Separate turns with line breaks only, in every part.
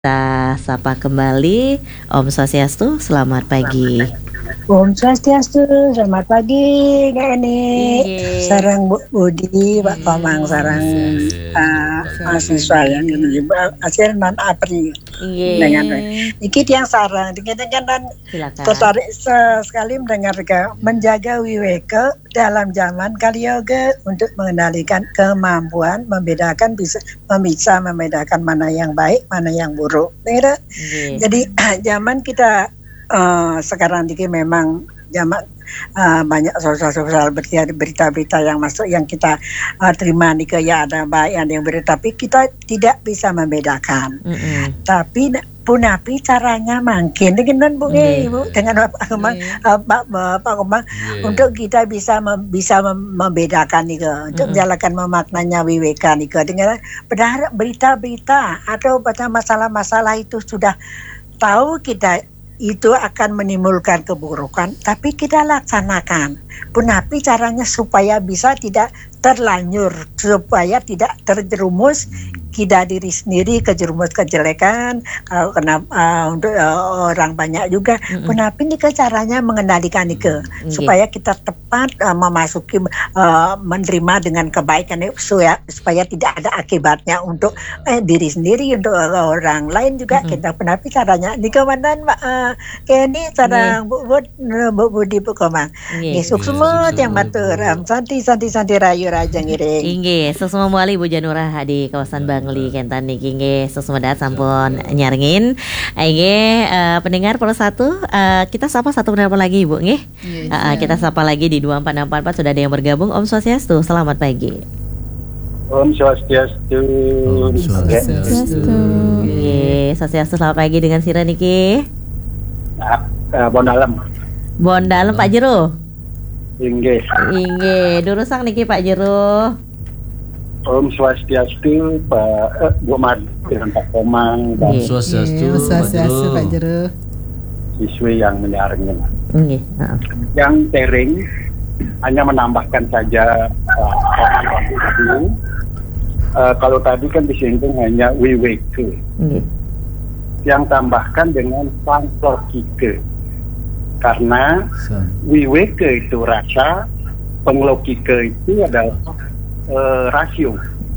Kita sapa kembali Om Swastiastu, selamat pagi.
Om Swastiastu, selamat pagi Kak Eni. Sarang Bu Budi, Pak Komang, sarang mahasiswa yang ini hasil non apri. Dengan dikit yang sarang, dikit kan tertarik sekali mendengar menjaga wiweka dalam zaman Kali Yoga untuk mengendalikan kemampuan membedakan bisa membedakan mana yang baik, mana yang buruk. Jadi zaman kita sekarang ini memang zaman banyak sosial berita-berita yang masuk yang kita terima nih ya ada baik ada yang buruk, tapi kita tidak bisa membedakan. Tapi punapi caranya makin dengan Bu Ibu dengan Pak Komang untuk kita bisa membedakan nih untuk menjalankan memaknanya wiweka nih dengan benar berita-berita atau baca masalah-masalah itu sudah tahu kita itu akan menimbulkan keburukan, tapi kita laksanakan. Punapi caranya supaya bisa tidak terlanjur, supaya tidak terjerumus kita diri sendiri kejerumus kejelekan. Kalau kena untuk orang banyak juga, punapi ini caranya mengendalikan itu supaya kita tepat memasuki menerima dengan kebaikan supaya tidak ada akibatnya untuk diri sendiri, untuk orang lain juga. Kita punapi caranya di komandan Kenny sarang Bu Budi Bu Komang. Sukses yang matur santi rayu raja ngiring.
Inggih, sesama muali Bu Janurah di kawasan Bangli kentan niki nggih sesumedat sampun nyaringin. Inggih pendengar Pro 1 kita sapa satu pendengar lagi Ibu nggih. Kita sapa lagi di 24644 sudah ada yang bergabung. Om Swastiastu, selamat pagi.
Om Swastiastu.
Om Swastiastu. Nggih, Swastiastu selamat pagi dengan sira niki. Bon dalem Pak Jero.
Inggih.
Durusang niki Pak Jero.
Om Swastiastu Pak Bu Mad dengan Pak Komang.
Om Swastiastu Pak Jero.
Siswi yang menyaringin.
Yang
tering hanya menambahkan saja kalau tadi kan disinggung hanya wiweke. Yang tambahkan dengan panglokike, karena wiweke itu rasa, panglokike itu adalah rasio.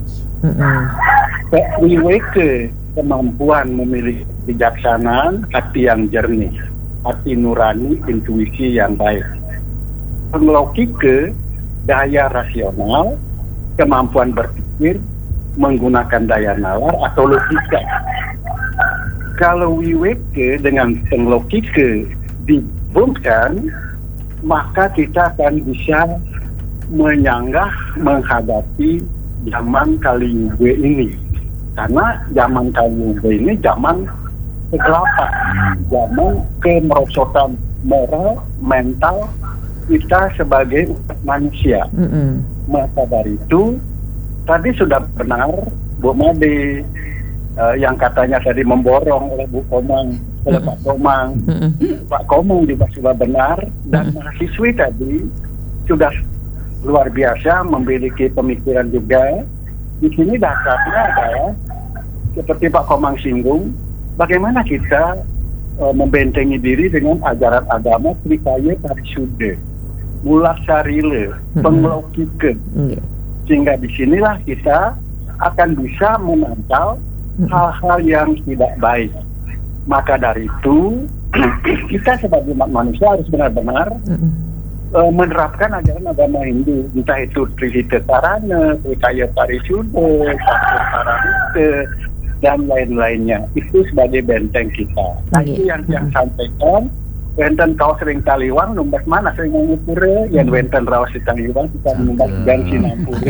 Wiweke kemampuan memiliki kebijaksanaan, hati yang jernih, hati nurani, intuisi yang baik. Panglokike daya rasional, kemampuan berpikir menggunakan daya nalar atau logika. Kalau wiweke dengan panglokike digabungkan, maka kita akan bisa menyanggah menghadapi zaman Kali Yuga ini. Karena zaman Kali Yuga ini zaman kegelapan, zaman kemerosotan moral, mental kita sebagai umat manusia. Maka dari itu tadi sudah benar Bu Made yang katanya tadi memborong oleh Bu Komang, oleh Pak Komang. Pak Komang juga sudah benar, dan mahasiswi tadi sudah luar biasa memiliki pemikiran juga. Di sini dasarnya adalah seperti Pak Komang singgung, bagaimana kita membentengi diri dengan ajaran agama Trikaya Parisude, Mulasarile, Panglokike. Sehingga disinilah kita akan bisa memantau hal-hal yang tidak baik. Maka dari itu kita sebagai manusia harus benar-benar menerapkan ajaran agama Hindu, entah itu Trihita Tarana, Trikaya Parisude, Paramita, dan lain-lainnya. Itu sebagai benteng kita. Nah, itu yang sampaikan. Wenten kau sering taliwang, numbas mana sering mengukur yang wenten rawas di taliwang kita numbas dan sinampura.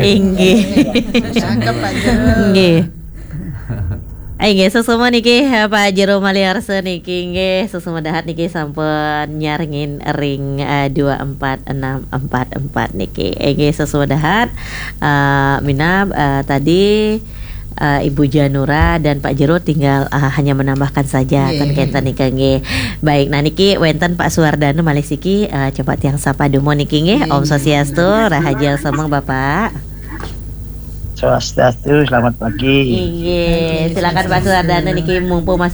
Nggih, sesama niki Pak Jero Maliarse niki nggih sesama dahat niki sampun nyaringin ring 24644 niki. Nggih sesama dahat minab tadi Ibu Janura dan Pak Jero tinggal hanya menambahkan saja kan kenten niki nggih. Baik, nah niki wenten Pak Suwardana Malisiki coba tiang sapa dumo niki nggih. Om Swastiastu, rahaja samang Bapak.
Swastiastu, selamat pagi.
Iya, silakan Pak Suardana niki mumpung